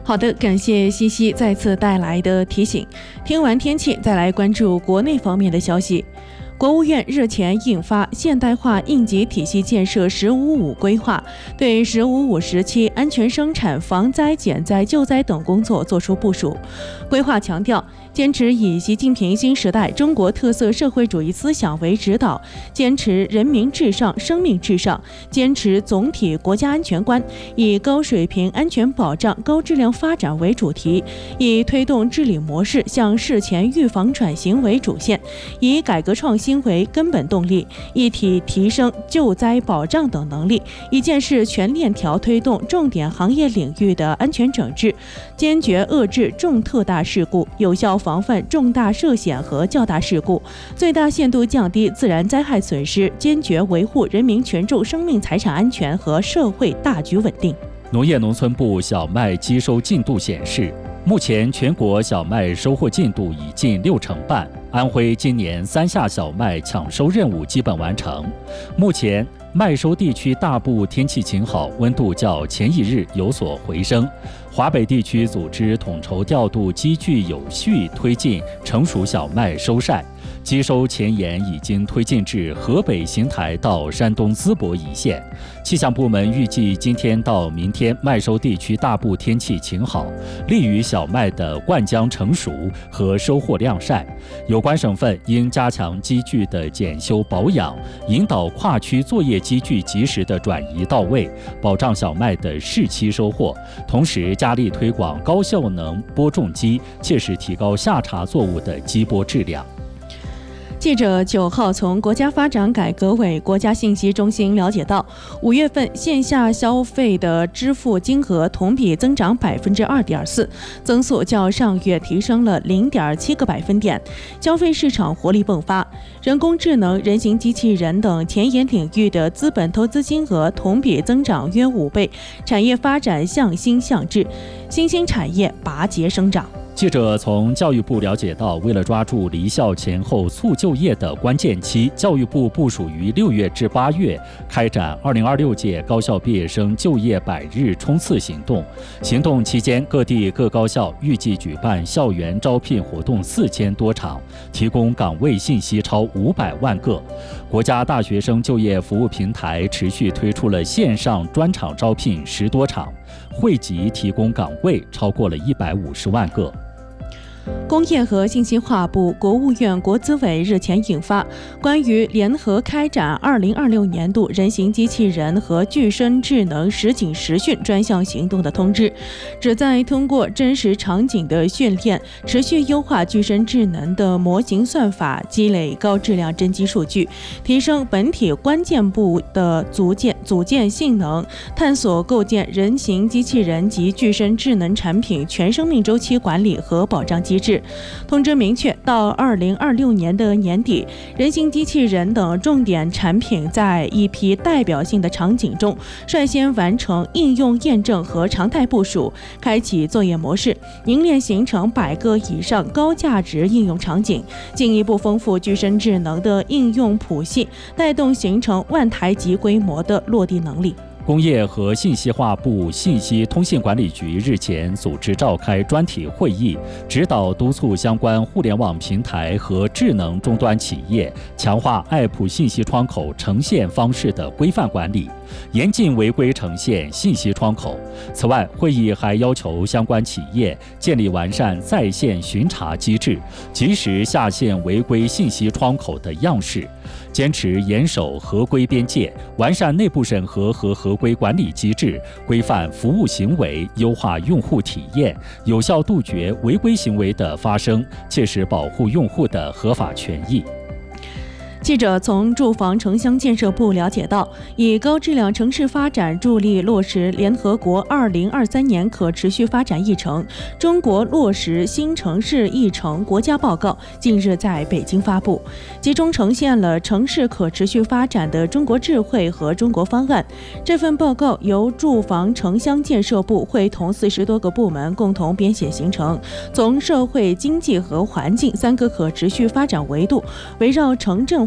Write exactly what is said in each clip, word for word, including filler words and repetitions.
好的，感谢西西再次带来的提醒。听完天气，再来关注国内方面的消息。国务院日前印发《现代化应急体系建设“十五五”规划》，对“十五五”时期安全生产、防灾、减灾、救灾等工作作出部署。规划强调，坚持以习近平新时代中国特色社会主义思想为指导，坚持人民至上、生命至上，坚持总体国家安全观，以高水平安全保障、高质量发展为主题，以推动治理模式向事前预防转型为主线，以改革创新为根本动力，一体提升救灾保障等能力，以建设全链条推动重点行业领域的安全整治，坚决遏制重特大事故，有效防范重大涉险和较大事故，最大限度降低自然灾害损失，坚决维护人民群众生命财产安全和社会大局稳定。 农业农村部小麦机收进度显示，目前全国小麦收获进度已近六成半，安徽今年三下小麦抢收任务基本完成。目前麦收地区大部天气晴好，温度较前一日有所回升。华北地区组织统筹调度机具，有序推进成熟小麦收晒。机收前沿已经推进至河北邢台到山东淄博一线。气象部门预计今天到明天麦收地区大部天气晴好，利于小麦的灌浆成熟和收获晾晒。有关省份应加强机具的检修保养，引导跨区作业机具及时的转移到位，保障小麦的适期收获。同时加力推广高效能播种机，切实提高夏茬作物的机播质量。 记者九号从国家发展改革委国家信息中心了解到，五月份线下消费的支付金额同比增长百分之二点四，增速较上月提升了零点七个百分点，消费市场活力迸发。人工智能、人形机器人等前沿领域的资本投资金额同比增长约五倍，产业发展向新向质，新兴产业拔节生长。 记者从教育部了解到，为了抓住离校前后促就业的关键期，教育部部署于六月至八月开展二零二六届高校毕业生就业百日冲刺行动。行动期间，各地各高校预计举办校园招聘活动四千多场，提供岗位信息超五百万个。国家大学生就业服务平台持续推出了线上专场招聘十多场，惠及提供岗位超过了一百五十万个。 工业和信息化部、国务院国资委日前印发关于联合开展二零二六年度人形机器人和具身智能实景实训专项行动的通知，旨在通过真实场景的训练，持续优化具身智能的模型算法，积累高质量真机数据，提升本体关键部的组件组件性能，探索构建人形机器人及具身智能产品全生命周期管理和保障机制。通知明确，到二零二六年的年底，人形机器人等重点产品在一批代表性的场景中率先完成应用验证和常态部署，开启作业模式，凝练形成百个以上高价值应用场景，进一步丰富具身智能的应用谱系，带动形成万台级规模的落地能力。 工业和信息化部信息通信管理局日前组织召开专题会议，指导督促相关互联网平台和智能终端企业强化 App 信息窗口呈现方式的规范管理，严禁违规呈现信息窗口。此外，会议还要求相关企业建立完善在线巡查机制，及时下线违规信息窗口的样式，坚持严守合规边界，完善内部审核和合规管理机制，规范服务行为，优化用户体验，有效杜绝违规行为的发生，切实保护用户的合法权益。 记者从住房城乡建设部了解到，以高质量城市发展助力落实联合国二零二三年可持续发展议程、中国落实新城市议程国家报告近日在北京发布，集中呈现了城市可持续发展的中国智慧和中国方案。这份报告由住房城乡建设部会同四十多个部门共同编写形成，从社会、经济和环境三个可持续发展维度，围绕城镇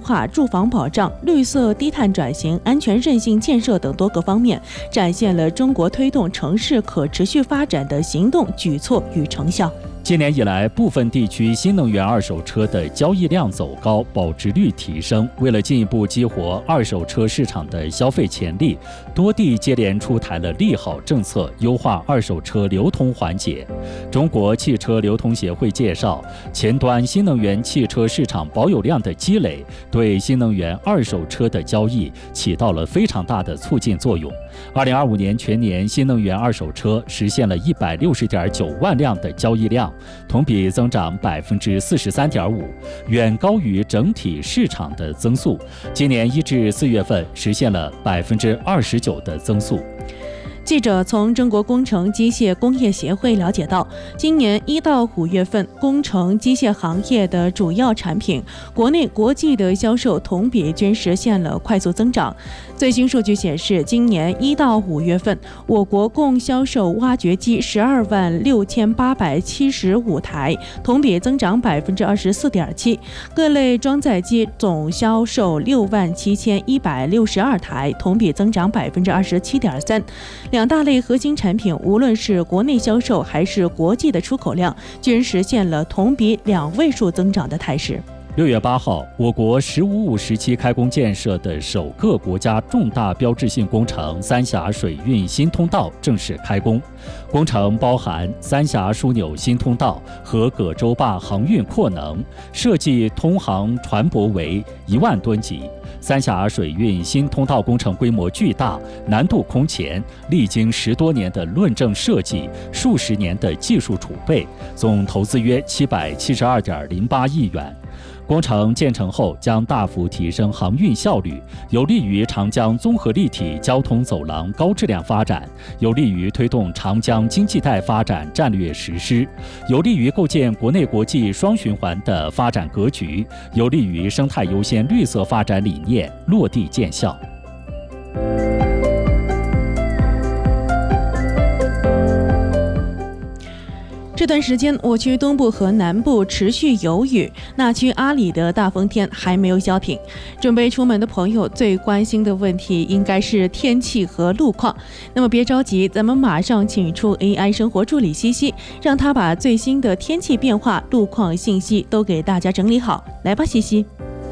化、住房保障、绿色低碳转型、安全韧性建设等多个方面，展现了中国推动城市可持续发展的行动举措与成效。 今年以来，部分地区新能源二手车的交易量走高，保值率提升。为了进一步激活二手车市场的消费潜力，多地接连出台了利好政策，优化二手车流通环节。中国汽车流通协会介绍，前端新能源汽车市场保有量的积累，对新能源二手车的交易起到了非常大的促进作用。二零二五年全年新能源二手车实现了一百六十点九万辆的交易量，同比增长百分之四十三点五，远高于整体市场的增速。今年一至四月份实现了百分之二十九的增速。 记者从中国工程机械工业协会了解到，今年一到五月份，工程机械行业的主要产品国内国际的销售同比均实现了快速增长。最新数据显示，今年一到五月份，我国共销售挖掘机十二万六千八百七十五台，同比增长百分之二十四点七；各类装载机总销售六万七千一百六十二台，同比增长百分之二十七点三。两大类核心产品，无论是国内销售还是国际的出口量，均实现了同比两位数增长的态势。 六月八号，我国“十五五”时期开工建设的首个国家重大标志性工程三峡水运新通道正式开工。工程包含三峡枢纽新通道和葛洲坝航运扩能，设计通航船舶为一万吨级。三峡水运新通道工程规模巨大，难度空前，历经十多年的论证设计，数十年的技术储备，总投资约七百七十二点零八亿元。工程建成后将大幅提升航运效率，有利于长江综合立体交通走廊高质量发展，有利于推动长江经济带发展战略实施，有利于构建国内国际双循环的发展格局，有利于生态优先绿色发展理念落地见效。 这段时间，我区东部和南部持续有雨，那区阿里的大风天还没有消停。准备出门的朋友最关心的问题应该是天气和路况。那么别着急，咱们马上请出 A I 生活助理西西，让他把最新的天气变化、路况信息都给大家整理好。来吧，西西。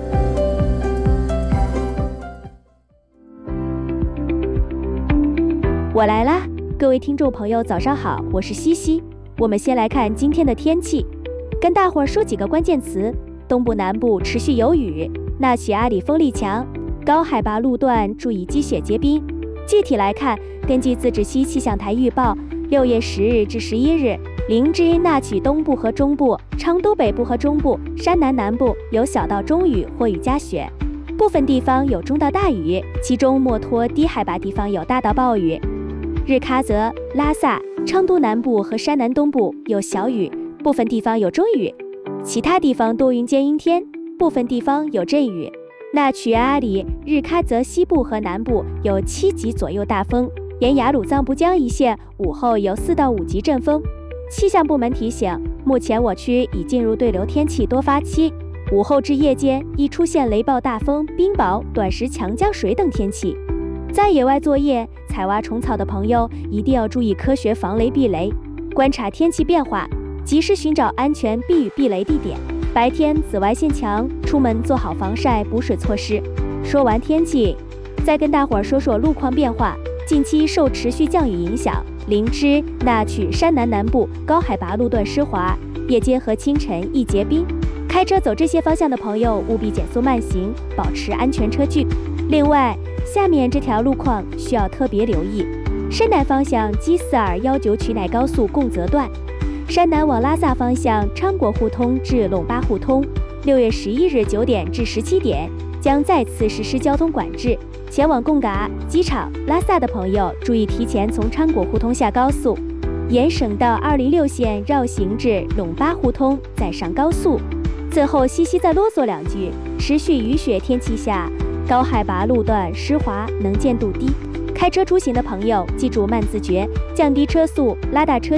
我来啦，各位听众朋友，早上好，我是西西。我们先来看今天的天气，跟大伙儿说几个关键词：东部、南部持续有雨，那曲阿里风力强，高海拔路段注意积雪结冰。具体来看，根据自治区气象台预报，六月十日至十一日，林芝、那曲东部和中部、昌都北部和中部、山南南部有小到中雨或雨夹雪，部分地方有中到大雨，其中墨脱低海拔地方有大到暴雨。日喀则、拉萨、昌都南部和山南东部有小雨，部分地方有中雨，其他地方多云间阴天，部分地方有阵雨。那曲阿里、日喀则西部和南部有七级左右大风，沿雅鲁藏布江一线午后有四到五级阵风。气象部门提醒，目前我区已进入对流天气多发期，午后至夜间易出现雷暴大风、冰雹、短时强降水等天气。在野外作业、采挖虫草的朋友一定要注意科学防雷避雷，观察天气变化，及时寻找安全避雨避雷地点。白天紫外线强，出门做好防晒补水措施。说完天气，再跟大伙儿说说路况变化。近期受持续降雨影响，林芝、那曲、山南南部高海拔路段湿滑，夜间和清晨易结冰。开车走这些方向的朋友务必减速慢行，保持安全车距。另外，下面这条路况需要特别留意：山南方向基斯尔幺九曲乃高速贡泽段，山南往拉萨方向昌国互通至陇巴互通，六月十一日九点至十七点将再次实施交通管制。前往贡嘎、机场、拉萨的朋友注意提前从昌国互通下高速，沿省道二零六线绕行至陇巴互通，再上高速。最后，西西再啰嗦两句：持续雨雪天气下，高海拔路段湿滑，能见度低，开车出行的朋友记住慢自觉，降低车速，拉大车